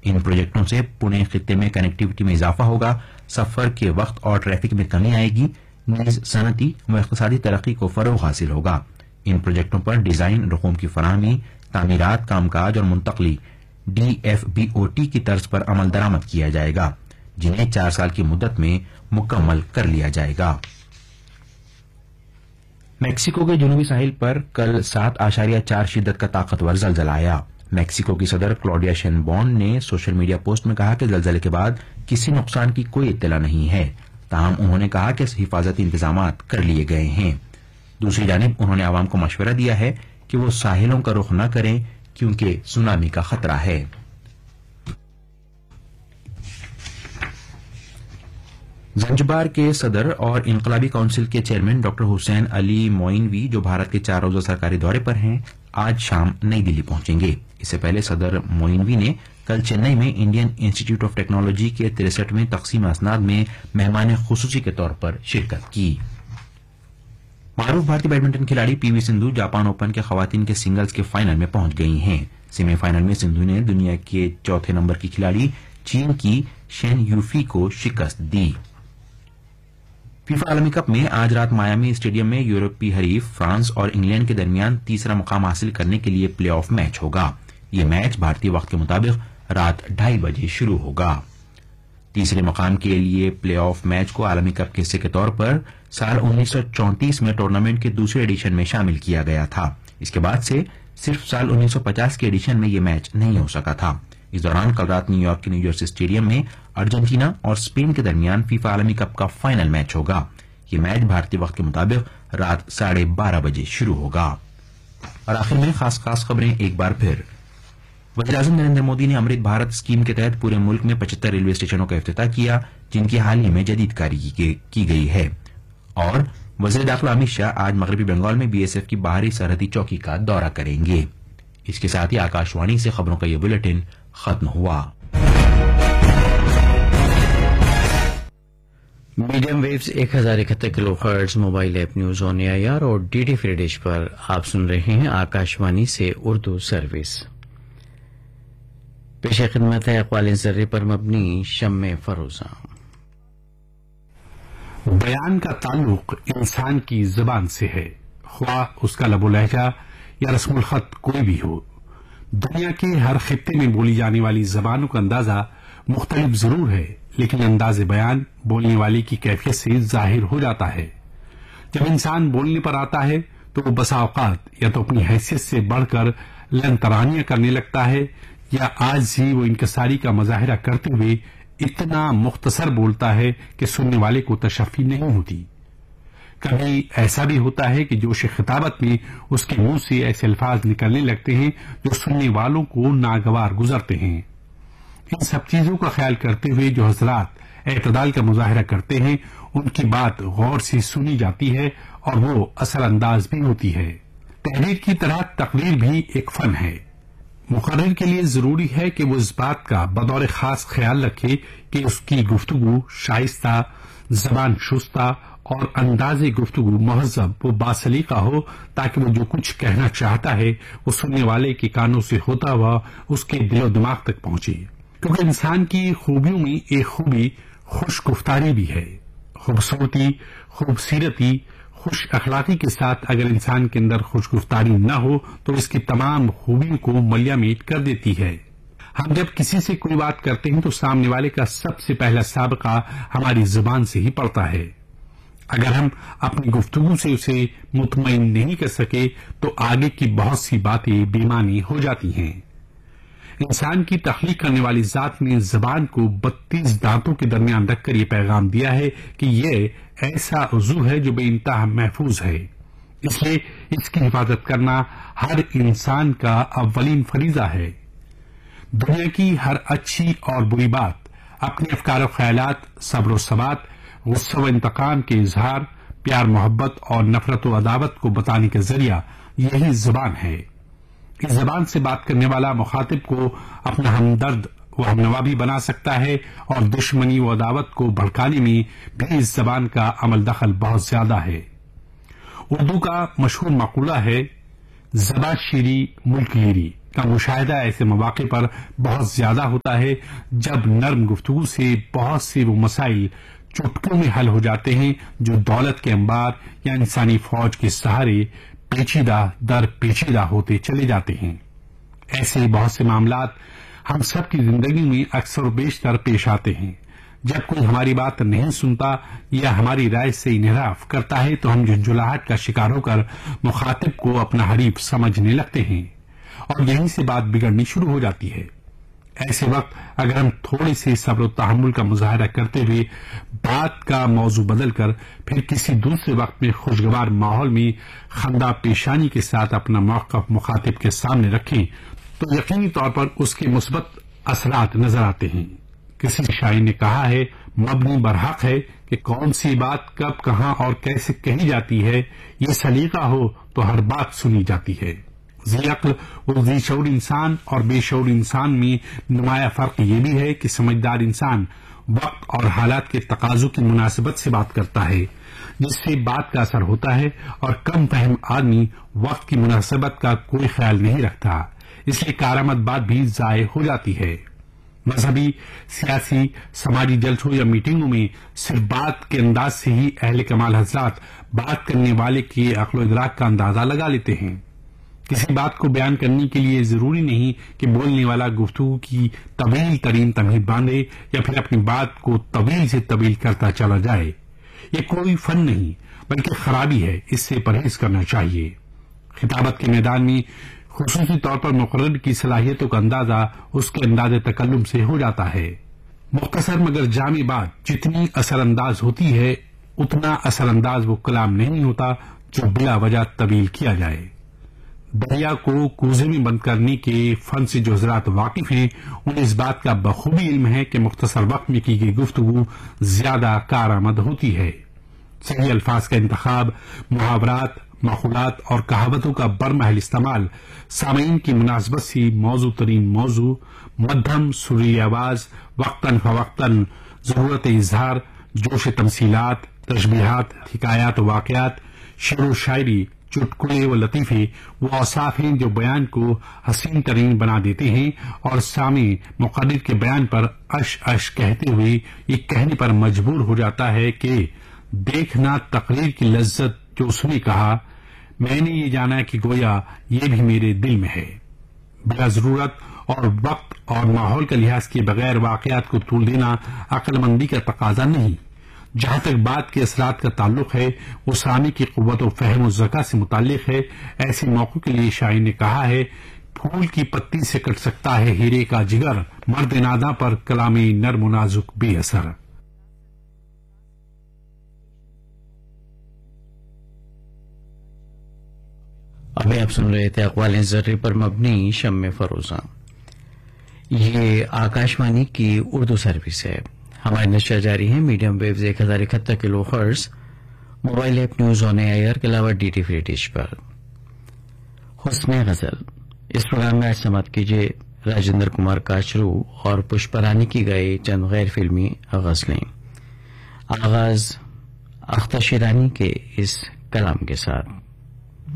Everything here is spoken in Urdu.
ان پروجیکٹوں سے پونے خطے میں کنیکٹیوٹی میں اضافہ ہوگا، سفر کے وقت اور ٹریفک میں کمی آئے گی، نیز صنعتی و اقتصادی ترقی کو فروغ حاصل ہوگا۔ ان پروجیکٹوں پر ڈیزائن، رقوم کی فراہمی، تعمیرات، کام کاج اور منتقلی DFBOT کی طرز پر عمل درآمد کیا جائے گا، جنہیں 4 سال کی مدت میں مکمل کر لیا جائے گا۔ میکسیکو کے جنوبی ساحل پر کل 7.4 شدت کا طاقتور زلزلہ آیا۔ میکسیکو کی صدر کلاڈیا شینبون نے سوشل میڈیا پوسٹ میں کہا کہ زلزلے کے بعد کسی نقصان کی کوئی اطلاع نہیں ہے، تاہم انہوں نے کہا کہ حفاظتی انتظامات کر لیے گئے ہیں۔ دوسری جانب انہوں نے عوام کو مشورہ دیا ہے کہ وہ ساحلوں کا رخ نہ کریں کیونکہ سونامی کا خطرہ ہے۔ زنجبار کے صدر اور انقلابی کونسل کے چیئرمین ڈاکٹر حسین علی موئینوی، جو بھارت کے 4 روزہ سرکاری دورے پر ہیں، آج شام نئی دلی پہنچیں گے۔ اس سے پہلے صدر موئینوی نے کل چنئی میں انڈین انسٹیٹیوٹ آف ٹیکنالوجی کے 63ویں تقسیم اسناد میں مہمان خصوصی کے طور پر شرکت کی۔ معروف بھارتی بیڈمنٹن کھلاڑی PV سندھو جاپان اوپن کے خواتین کے سنگلز کے فائنل میں پہنچ گئی ہیں۔ سیمی فائنل میں سندھو نے دنیا کے 4تھے نمبر کی کھلاڑی چین کی شین یوفی کو شکست دی۔ فیفا عالمی کپ میں آج رات مایامی اسٹیڈیم میں یورپی حریف فرانس اور انگلینڈ کے درمیان تیسرا مقام حاصل کرنے کے لیے پلے آف میچ ہوگا۔ یہ میچ بھارتی وقت کے مطابق رات 2:30 بجے شروع ہوگا۔ تیسرے مقام کے لیے پلے آف میچ کو عالمی کپ کے حصے کے طور پر سال 1934 میں ٹورنامنٹ کے دوسرے ایڈیشن میں شامل کیا گیا تھا۔ اس کے بعد سے صرف سال 1950 کے ایڈیشن میں یہ میچ نہیں ہو سکا تھا۔ اس دوران کل رات نیو یارک کے نیو جرسی اسٹیڈیم میں ارجنٹینا اور اسپین کے درمیان فیفا عالمی کپ کا فائنل میچ ہوگا۔ یہ میچ بھارتی وقت کے مطابق رات 12:30 بجے شروع ہوگا۔ اور آخر میں خاص خبریں ایک بار پھر۔ وزیراعظم نریندر مودی نے امرت بھارت اسکیم کے تحت پورے ملک میں 75 ریلوے اسٹیشنوں کا افتتاح کیا، جن کی حال ہی میں جدید کاری کی گئی ہے۔ اور وزیر داخلہ امت شاہ آج مغربی بنگال میں BSF کی باہری سرحدی چوکی کا دورہ کریں گے۔ اس کے ساتھ ہی آکاشوانی سے خبروں کا یہ بلیٹن ختم ہوا۔ Medium views 1071 kilo hertz mobile app news on AIR اور DD فری ڈش پر آپ سن رہے ہیں آکاشوانی سے اردو سروس۔ پیش خدمت ہے اقوال ذرے پر مبنی شمع فروزاں۔ بیان کا تعلق انسان کی زبان سے ہے، خواہ اس کا لب و لہجہ یا رسم الخط کوئی بھی ہو۔ دنیا کے ہر خطے میں بولی جانے والی زبانوں کا اندازہ مختلف ضرور ہے، لیکن انداز بیان بولنے والے کی کیفیت سے ظاہر ہو جاتا ہے۔ جب انسان بولنے پر آتا ہے تو وہ بسا اوقات یا تو اپنی حیثیت سے بڑھ کر لن ترانیاں کرنے لگتا ہے، یا آج ہی وہ انکساری کا مظاہرہ کرتے ہوئے اتنا مختصر بولتا ہے کہ سننے والے کو تشفی نہیں ہوتی۔ کبھی ایسا بھی ہوتا ہے کہ جوش خطابت میں اس کے منہ سے ایسے الفاظ نکلنے لگتے ہیں جو سننے والوں کو ناگوار گزرتے ہیں۔ ان سب چیزوں کا خیال کرتے ہوئے جو حضرات اعتدال کا مظاہرہ کرتے ہیں، ان کی بات غور سے سنی جاتی ہے اور وہ اثر انداز بھی ہوتی ہے۔ تحریر کی طرح تقریر بھی ایک فن ہے۔ مقرر کے لیے ضروری ہے کہ وہ اس بات کا بطور خاص خیال رکھے کہ اس کی گفتگو شائستہ، زبان شستہ اور انداز گفتگو مہذب و باسلیقہ ہو، تاکہ وہ جو کچھ کہنا چاہتا ہے وہ سننے والے کے کانوں سے ہوتا ہوا اس کے دل و دماغ تک پہنچے۔ کیونکہ انسان کی خوبیوں میں ایک خوبی خوش گفتاری بھی ہے۔ خوبصورتی، خوبصیرتی، خوش اخلاقی کے ساتھ اگر انسان کے اندر خوش گفتاری نہ ہو تو اس کی تمام خوبیوں کو ملیا میٹ کر دیتی ہے۔ ہم جب کسی سے کوئی بات کرتے ہیں تو سامنے والے کا سب سے پہلا سابقہ ہماری زبان سے ہی پڑتا ہے۔ اگر ہم اپنی گفتگو سے اسے مطمئن نہیں کر سکے تو آگے کی بہت سی باتیں بے معنی ہو جاتی ہیں۔ انسان کی تخلیق کرنے والی ذات نے زبان کو 32 دانتوں کے درمیان رکھ کر یہ پیغام دیا ہے کہ یہ ایسا عضو ہے جو بے انتہا محفوظ ہے، اس لیے اس کی حفاظت کرنا ہر انسان کا اولین فریضہ ہے۔ دنیا کی ہر اچھی اور بری بات، اپنے افکار و خیالات، صبر و ثبات، غصہ و انتقام کے اظہار، پیار محبت اور نفرت و عداوت کو بتانے کا ذریعہ یہی زبان ہے۔ اس زبان سے بات کرنے والا مخاطب کو اپنا ہمدرد و ہمنوا بھی بنا سکتا ہے، اور دشمنی و عداوت کو بھڑکانے میں بھی اس زبان کا عمل دخل بہت زیادہ ہے۔ اردو کا مشہور مقولہ ہے، زبان شیری ملک گیری، کا مشاہدہ ایسے مواقع پر بہت زیادہ ہوتا ہے جب نرم گفتگو سے بہت سے وہ مسائل چٹکوں میں حل ہو جاتے ہیں جو دولت کے انبار یا انسانی فوج کے سہارے پیچیدہ در پیچیدہ ہوتے چلے جاتے ہیں۔ ایسے بہت سے معاملات ہم سب کی زندگی میں اکثر و بیشتر پیش آتے ہیں۔ جب کوئی ہماری بات نہیں سنتا یا ہماری رائے سے انحراف کرتا ہے تو ہم جھنجھلاہٹ کا شکار ہو کر مخاطب کو اپنا حریف سمجھنے لگتے ہیں اور یہیں سے بات بگڑنی شروع ہو جاتی ہے۔ ایسے وقت اگر ہم تھوڑے سے صبر و تحمل کا مظاہرہ کرتے ہوئے بات کا موضوع بدل کر پھر کسی دوسرے وقت میں خوشگوار ماحول میں خندہ پیشانی کے ساتھ اپنا موقف مخاطب کے سامنے رکھیں تو یقینی طور پر اس کے مثبت اثرات نظر آتے ہیں۔ کسی شاعر نے کہا ہے، مبنی برحق ہے کہ کون سی بات کب کہاں اور کیسے کہی جاتی ہے، یہ سلیقہ ہو تو ہر بات سنی جاتی ہے۔ ذی عقل و ذی شعور انسان اور بے شعور انسان میں نمایاں فرق یہ بھی ہے کہ سمجھدار انسان وقت اور حالات کے تقاضوں کی مناسبت سے بات کرتا ہے، جس سے بات کا اثر ہوتا ہے، اور کم فہم آدمی وقت کی مناسبت کا کوئی خیال نہیں رکھتا، اس لیے کارآمد بات بھی ضائع ہو جاتی ہے۔ مذہبی، سیاسی، سماجی جلسوں یا میٹنگوں میں صرف بات کے انداز سے ہی اہل کمال حضرات بات کرنے والے کے عقل و ادراک کا اندازہ لگا لیتے ہیں۔ کسی بات کو بیان کرنے کے لیے ضروری نہیں کہ بولنے والا گفتگو کی طویل ترین تمہید باندھے یا پھر اپنی بات کو طویل سے طویل کرتا چلا جائے۔ یہ کوئی فن نہیں بلکہ خرابی ہے، اس سے پرہیز کرنا چاہیے۔ خطابت کے میدان میں خصوصی طور پر مقرر کی صلاحیتوں کا اندازہ اس کے انداز تکلم سے ہو جاتا ہے۔ مختصر مگر جامع بات جتنی اثر انداز ہوتی ہے اتنا اثر انداز وہ کلام نہیں ہوتا جو بلا وجہ طویل کیا جائے۔ دریا کو کوزے میں بند کرنے کے فن سے جو حضرات واقف ہیں انہیں اس بات کا بخوبی علم ہے کہ مختصر وقت میں کی گئی گفتگو زیادہ کارآمد ہوتی ہے۔ صحیح الفاظ کا انتخاب، محاورات، مقولات اور کہاوتوں کا برمحل استعمال، سامعین کی مناسبت سے موضوع ترین موضوع، مدھم سری آواز، وقتاً فوقتاً ضرورت اظہار، جوش تمثیلات، تشبیہات، حکایات و واقعات، شعر و شاعری، چٹکلے و لطیفے وہ اوصاف ہیں جو بیان کو حسین ترین بنا دیتے ہیں اور سامع مقرر کے بیان پر اش اش کہتے ہوئے یہ کہنے پر مجبور ہو جاتا ہے کہ دیکھنا تقریر کی لذت جو اس نے کہا، میں نے یہ جانا کہ گویا یہ بھی میرے دل میں ہے۔ بلا ضرورت اور وقت اور ماحول کا لحاظ کیے بغیر واقعات کو طول دینا عقل مندی کا تقاضا نہیں۔ جہاں تک بات کے اثرات کا تعلق ہے وہ سامع کی قوت و فہم و ذکا سے متعلق ہے۔ ایسے موقع کے لیے شاعر نے کہا ہے، پھول کی پتی سے کٹ سکتا ہے ہیرے کا جگر، مرد ناداں پر کلام نرم و نازک بے اثر۔ ابھی آپ سن رہے تھے اقوال ذرے پر مبنی شمع فروزاں۔ یہ آکاشوانی کی اردو سروس ہے۔ ہماری نشر جاری ہے medium views 1071 kilo hertz, mobile app news on year کے علاوہ ڈی ٹی فری ڈش پر۔ حسن غزل اس پروگرام میں آج سماعت کیجیے راجندر کمار کاشرو اور پشپرانی کی گئے چند غیر فلمی غزلیں۔ آغاز اختر شیرانی کے اس کلام کے ساتھ۔